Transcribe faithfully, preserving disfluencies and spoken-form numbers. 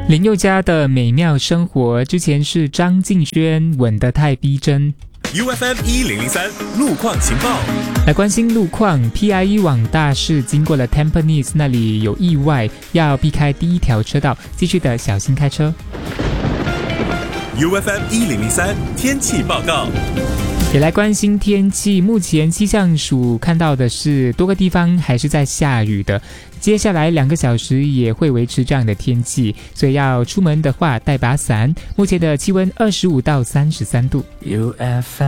林宥嘉的美妙生活，之前是张敬轩吻得太逼真。 U F M 一零零三路况情报， 来关心路况。 P I E 往大市经过了 Tampines 那里有意外，要避开第一条车道，继续的小心开车。 U F M 一零零三天气报告， 也来关心天气。目前气象署看到的是多个地方还是在下雨的，接下来两个小时也会维持这样的天气，所以要出门的话带把伞。目前的气温二十五到三十三度。 U F M